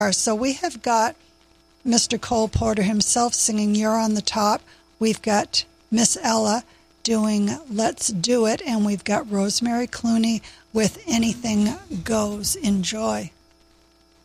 So we have got Mr. Cole Porter himself singing You're on the Top. We've got Miss Ella doing Let's Do It. And we've got Rosemary Clooney with Anything Goes. Enjoy.